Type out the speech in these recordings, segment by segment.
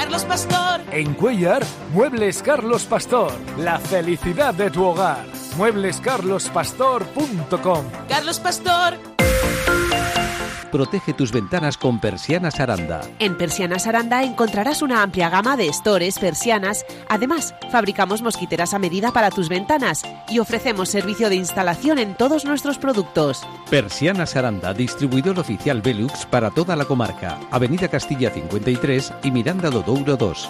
Carlos Pastor. En Cuéllar, Muebles Carlos Pastor. La felicidad de tu hogar. mueblescarlospastor.com. Carlos Pastor. Protege tus ventanas con Persianas Aranda. En Persianas Aranda encontrarás una amplia gama de estores, persianas. Además, fabricamos mosquiteras a medida para tus ventanas y ofrecemos servicio de instalación en todos nuestros productos. Persianas Aranda, distribuidor oficial Velux para toda la comarca. Avenida Castilla 53 y Miranda do Douro 2.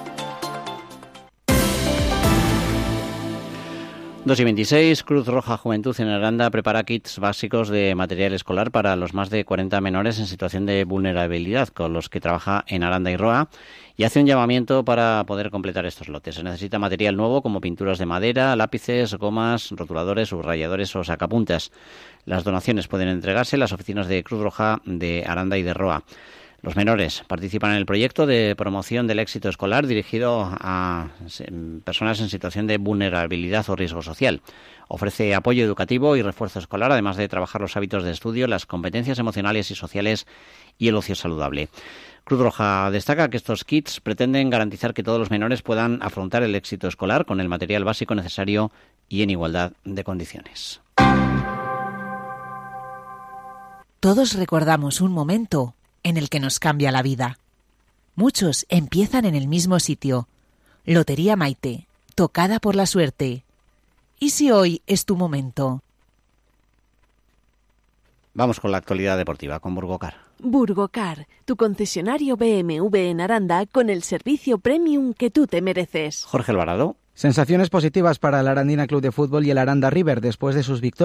2:26, Cruz Roja Juventud en Aranda prepara kits básicos de material escolar para los más de 40 menores en situación de vulnerabilidad con los que trabaja en Aranda y Roa y hace un llamamiento para poder completar estos lotes. Se necesita material nuevo como pinturas de madera, lápices, gomas, rotuladores, subrayadores o sacapuntas. Las donaciones pueden entregarse en las oficinas de Cruz Roja de Aranda y de Roa. Los menores participan en el proyecto de promoción del éxito escolar dirigido a personas en situación de vulnerabilidad o riesgo social. Ofrece apoyo educativo y refuerzo escolar, además de trabajar los hábitos de estudio, las competencias emocionales y sociales y el ocio saludable. Cruz Roja destaca que estos kits pretenden garantizar que todos los menores puedan afrontar el éxito escolar con el material básico necesario y en igualdad de condiciones. Todos recordamos un momento en el que nos cambia la vida. Muchos empiezan en el mismo sitio. Lotería Maite, tocada por la suerte. ¿Y si hoy es tu momento? Vamos con la actualidad deportiva, con Burgocar. Burgocar, tu concesionario BMW en Aranda con el servicio premium que tú te mereces. Jorge Alvarado. Sensaciones positivas para el Arandina Club de Fútbol y el Aranda River después de sus victorias